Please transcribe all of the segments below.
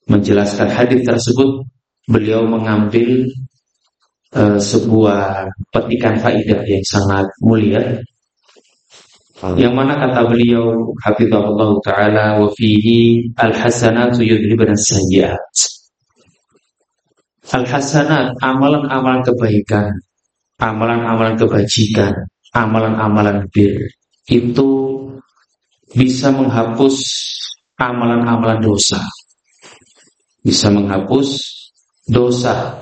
menjelaskan hadis tersebut, beliau mengambil sebuah petikan faidah yang sangat mulia, yang mana kata beliau hafizahullah taala, wa fihi al-hasanatu yudhibun as-sayyi'at. Al-hasanat, amalan-amalan kebaikan, amalan-amalan kebajikan, amalan-amalan bir, itu bisa menghapus amalan-amalan dosa, bisa menghapus dosa.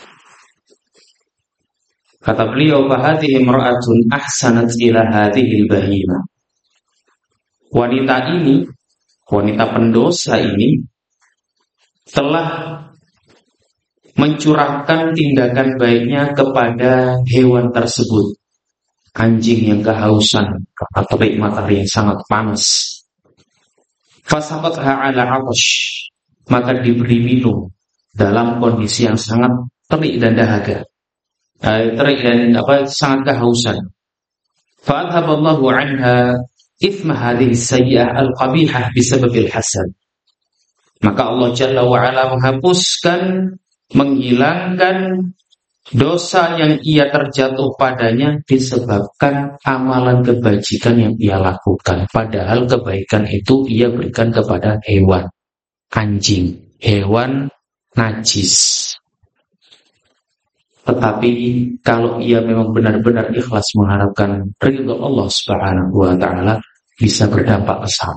Kata beliau, fahadhihi imra'atun ahsanat ila hadhil bahima. Wanita ini, wanita pendosa ini telah mencurahkan tindakan baiknya kepada hewan tersebut, anjing yang kehausan atau terik matahari yang sangat panas. Fasaqatha ala 'atash, maka diberi minum dalam kondisi yang sangat terik dan dahaga. Terik dan sangat kehausan. Fa'adhaballahu anha ithma hadhihi sayyi'ah al-qabihah bisababil hasan. Maka Allah Jalla wa Ala menghapuskan, menghilangkan dosa yang ia terjatuh padanya disebabkan amalan kebajikan yang ia lakukan. Padahal kebaikan itu ia berikan kepada hewan, anjing, hewan najis. Tetapi kalau ia memang benar-benar ikhlas mengharapkan ridha Allah Subhanahu wa taala, bisa berdampak besar.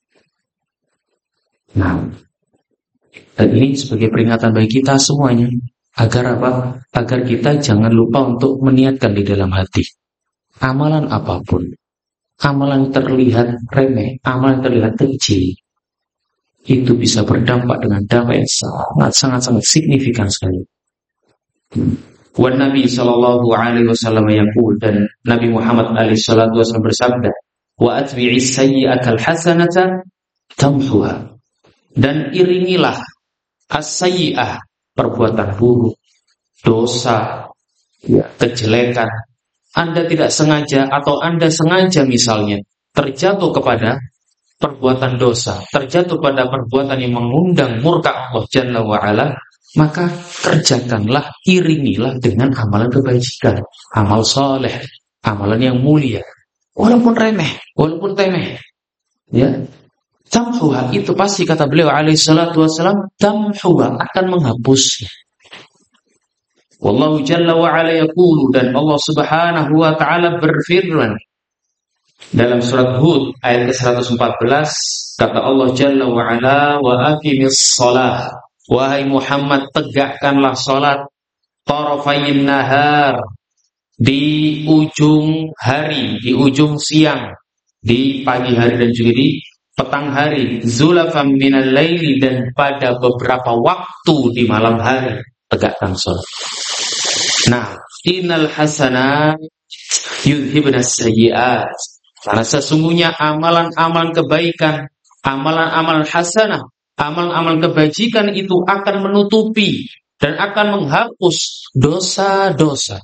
Nah, dan ini sebagai peringatan bagi kita semuanya, agar apa? Agar kita jangan lupa untuk meniatkan di dalam hati. Amalan apapun, amalan terlihat remeh, amalan terlihat kecil, itu bisa berdampak dengan dampak yang sangat signifikan sekali. Wan Nabi sallallahu alaihi wasallam yaqul, dan Nabi Muhammad alaihi salatu wasallam bersabda, wa atbi'is sayyi'atal hasanata tamhuha, dan iringilah as-sayyi'ah, perbuatan buruk, dosa, kejelekan. Anda tidak sengaja atau Anda sengaja misalnya terjatuh kepada perbuatan dosa, terjatuh pada perbuatan yang mengundang murka Allah Jalla wa Ala, maka kerjakanlah, iringilah dengan amalan kebajikan, amal soleh, amalan yang mulia, walaupun remeh, walaupun temeh, ya. Tamhuha, itu pasti kata beliau alaihi salatu wassalam, tamhuha, akan menghapusnya. Wallahu Jalla wa Ala yaqulu, dan Allah Subhanahu wa taala berfirman dalam surat Hud ayat ke-114, kata Allah Jalla wa Ala, wa aqimis shalah, wahai Muhammad, tegakkanlah salat, tarafayin nahar, di ujung hari, di ujung siang, di pagi hari dan juga di petang hari, zulafam minal laili, dan pada beberapa waktu di malam hari tegakkan salat. Nah, innal hasanat yudhibnas sayyi'at, karena sesungguhnya amalan-amalan kebaikan, amalan-amalan hasanah, amalan-amalan kebajikan itu akan menutupi dan akan menghapus dosa-dosa.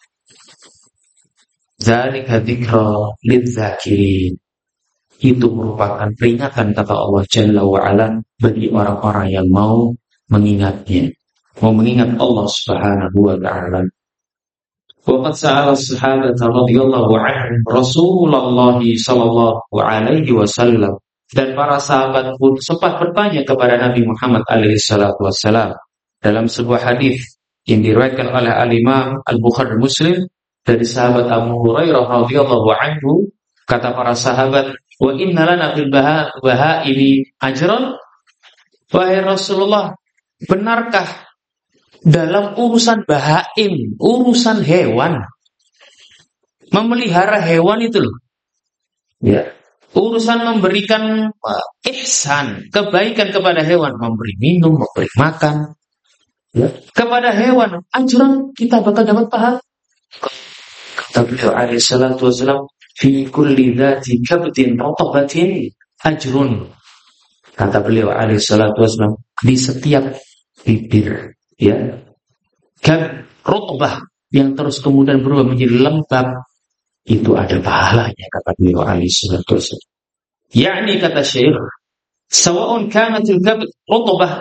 Dzalika dzikra lidzakirin, itu merupakan peringatan kata Allah Jalla wa Ala bagi orang-orang yang mau mengingatnya, mau mengingat Allah Subhanahu wa taala. Waqad sa'ala as-sahabah radhiyallahu anhum Rasulullah sallallahu alaihi wasallam, dan para sahabat pun sempat bertanya kepada Nabi Muhammad alaihi salatu wassalam dalam sebuah hadis yang diriwayatkan oleh al-Imam Al-Bukhari Muslim dari sahabat Abu Hurairah radhiyallahu anhu, kata para sahabat, wa inna lana fil bahaimi ajran. Wahai Rasulullah, benarkah dalam urusan bahaim, urusan hewan, memelihara hewan itu loh, ya, urusan memberikan ihsan, kebaikan kepada hewan, memberi minum, memberi makan, ya, kepada hewan, anjuran kita bakal dapat pahala. Kata beliau alaihi salatu wasallam, fi kulli dzati kabtin ratabatin ajrun. Kata beliau alaihi salatu wasallam, di setiap bibir, ya, kan rutbah yang terus kemudian berubah menjadi lembab, itu ada pahalanya, kata beliau alaihi salatu wasallam. Yakni, kata Syekh, sawa'un kanatil kabt rutbah